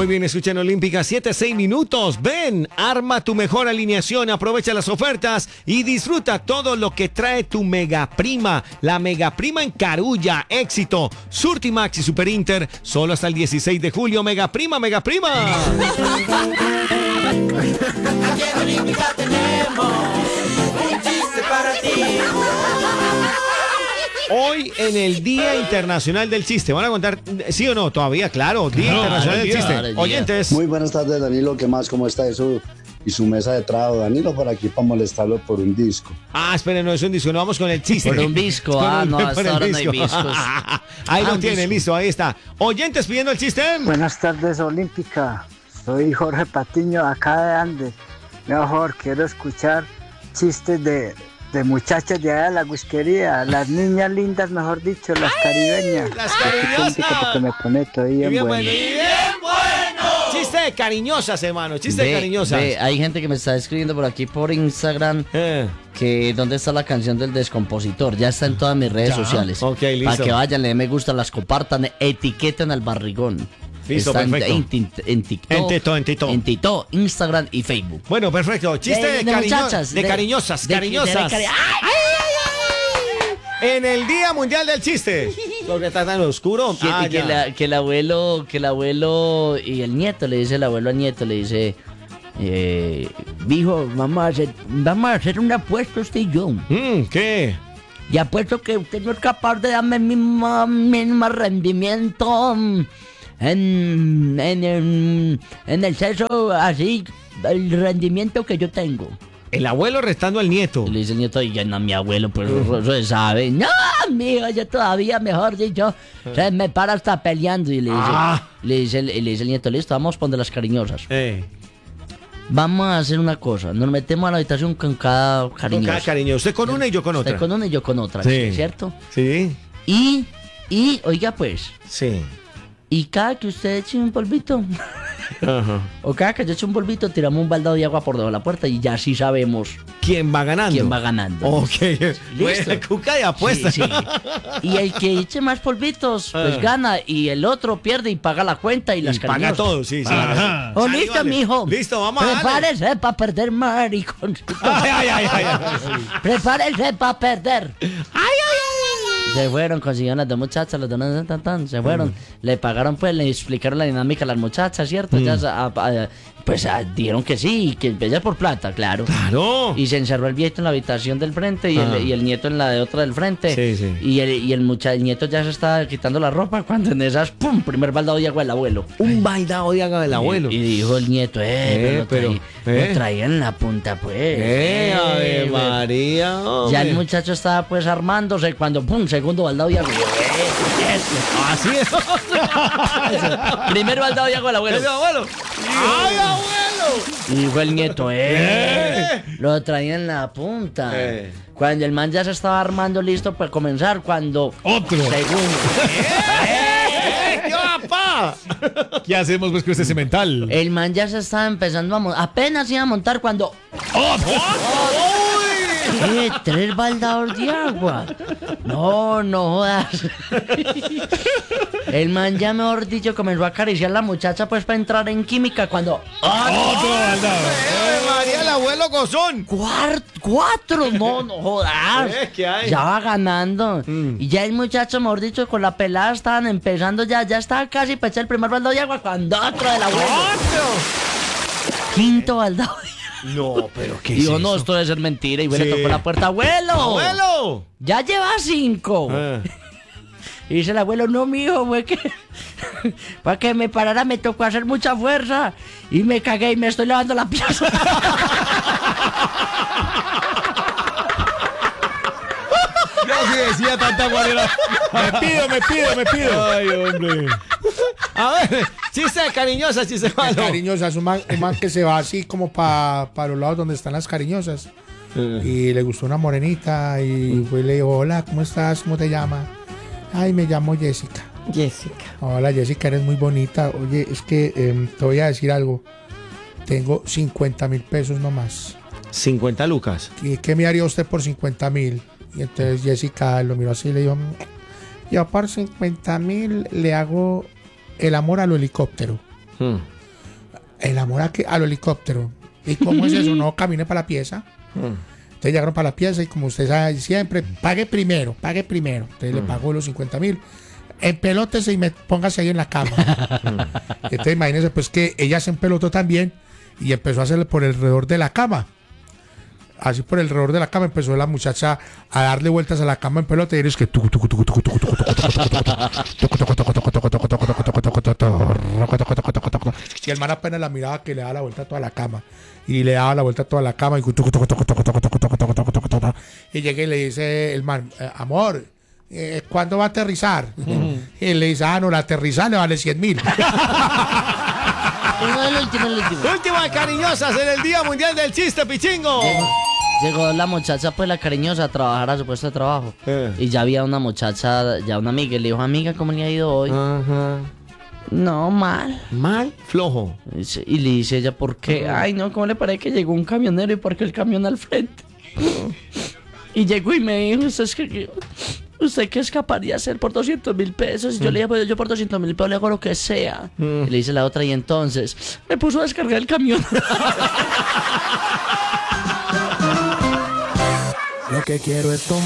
Muy bien, escuchen Olímpica, 7-6 minutos. Ven, arma tu mejor alineación, aprovecha las ofertas y disfruta todo lo que trae tu Mega Prima. La Mega Prima en Carulla, éxito. Surtimax y Super Inter, solo hasta el 16 de julio. Mega Prima, Mega Prima. Aquí en Olímpica tenemos un chiste para ti. Hoy en el Día Internacional del Chiste, ¿van a contar, sí o no? Todavía, claro, Día Internacional del Chiste. Oyentes. Muy buenas tardes, Danilo, ¿qué más? ¿Cómo está eso? Y su mesa de trabajo, Danilo, por aquí para molestarlo por un disco. Esperen, no es un disco, no vamos con el chiste. Por un disco, no, hasta ahora no hay discos. Ahí lo tienen, listo, ahí está. Oyentes pidiendo el chiste. Buenas tardes, Olímpica. Soy Jorge Patiño, acá de Andes. Mejor, quiero escuchar chistes de muchachas de allá de la whiskería, las niñas lindas, mejor dicho, las caribeñas. Las cariñosas. Porque me pone todo bien bueno. Bien bueno. Chiste de cariñosas, hermano, chiste de cariñosas. Hay gente que me está escribiendo por aquí por Instagram que dónde está la canción del Descompositor. Ya está en todas mis redes sociales. Ok, listo. Para que vayan, le den me gusta, las compartan, etiqueten al Barrigón. Listo, está perfecto. En TikTok, Instagram y Facebook. Bueno, perfecto. Chiste de cariñosas. Cariñosas. En el Día Mundial del Chiste. Porque está tan oscuro. Que el abuelo y el nieto, le dice el abuelo al nieto, le dice, hijo, vamos a hacer una apuesta usted y yo. ¿Qué? Y apuesto que usted no es capaz de darme el mismo rendimiento en el sexo, así, el rendimiento que yo tengo. El abuelo restando al nieto. Y le dice el nieto, y ya no, mi abuelo, pues eso se sabe. No, mijo, yo todavía, mejor dicho, se me para hasta peleando. Y le dice el nieto, listo, vamos a poner las cariñosas. Vamos a hacer una cosa, nos metemos a la habitación con cada cariñosa. Con cada cariño, usted con una y yo con otra. Usted con una y yo con otra, sí. ¿Cierto? Sí. Y, oiga pues. Sí. Y cada que usted eche un polvito, o cada que yo eche un polvito, tiramos un baldado de agua por debajo de la puerta y ya sí sabemos quién va ganando. Ok. Listo. Cuca de apuesta. Sí. Y el que eche más polvitos, pues gana. Y el otro pierde y paga la cuenta y las cariñosas. Paga todo, sí. Listo, vale. Mijo. Listo, vamos a Prepárese para perder, maricón. Prepárese para perder. Se fueron, consiguieron las dos muchachas, los dos se fueron, le pagaron, pues, le explicaron la dinámica a las muchachas, ¿cierto? Pues dieron que sí, que ellas por plata, claro. Claro. Y se encerró el viejo en la habitación del frente y el nieto en la de otra del frente. Sí. Y el nieto ya se estaba quitando la ropa cuando en esas, ¡pum! Primer baldado de agua del abuelo. Un baldado de agua del abuelo. Y dijo el nieto, pero lo traía en la punta, pues. Ave María, hombre. Ya el muchacho estaba pues armándose cuando, ¡pum! Segundo baldado de agua. Así es. Primer baldado de agua del abuelo. ¡Ay, abuelo! Y dijo el nieto, lo traía en la punta. Cuando el man ya se estaba armando listo para comenzar, cuando... ¡Otro! Segundo. ¡Qué papá! ¿Qué hacemos pues con este cemental? El man ya se estaba empezando a montar. Apenas iba a montar cuando... ¿Qué? 3 baldados de agua. No jodas. El man ya, mejor dicho, comenzó a acariciar a la muchacha pues para entrar en química cuando... ¡Otro baldado! María, el abuelo gozón! 4, no jodas. ¿Qué hay? Ya va ganando. Y ya el muchacho, mejor dicho, con la pelada estaban empezando ya estaba casi para echar el primer baldado de agua cuando otro del abuelo. Quinto baldado de agua. No, pero ¿qué Digo, es no, eso? esto debe ser mentira. Y le tocó la puerta, ¡abuelo! ¡Abuelo! ¡Ya lleva 5! Y dice el abuelo, no, mijo, fue que... para que me parara me tocó hacer mucha fuerza. Y me cagué y me estoy lavando la pieza. Yo sí decía tanta manera. Me pido. Ay, hombre. A ver, chiste cariñosa, chiste malo. Cariñosas, un man que se va así como para los lados donde están las cariñosas. Y le gustó una morenita y fue y le dijo, hola, ¿cómo estás? ¿Cómo te llamas? Ay, me llamo Jessica. Hola, Jessica, eres muy bonita. Oye, es que te voy a decir algo. Tengo 50,000 pesos nomás. 50 lucas. ¿Y qué me haría usted por 50,000? Y entonces Jessica lo miró así y le dijo, yo por 50,000 le hago el amor a lo helicóptero. El amor al helicóptero. ¿Y cómo es eso? No, camine para la pieza. Entonces llegaron para la pieza y como usted sabe siempre, pague primero. Entonces le pagó los 50.000. Empelótese y póngase ahí en la cama. Entonces imagínense pues que ella se empelotó también y empezó a hacerle por alrededor de la cama. Así por alrededor de la cama empezó la muchacha a darle vueltas a la cama en pelota y eres que y el man apenas la miraba que le daba la vuelta a toda la cama y le daba la vuelta a toda la cama y llega y le dice el man, amor, ¿cuándo va a aterrizar? Y le dice, no, la aterrizar le vale 100.000. Último de cariñosas en el Día Mundial del Chiste, Pichingo. Llegó la muchacha, pues la cariñosa, a trabajar a su puesto de trabajo. Y ya había una muchacha, ya una amiga, y le dijo, amiga, ¿cómo le ha ido hoy? No, mal. ¿Mal? Flojo. Y le dice ella, ¿por qué? Ay, no, ¿cómo le parece que llegó un camionero y por qué el camión al frente? Y llegó y me dijo, ¿usted qué es capaz de hacer por 200.000 pesos? Y yo le dije, pues yo por 200.000 pesos le hago lo que sea. Y le dice la otra, y entonces me puso a descargar el camión. Lo que quiero es tomar.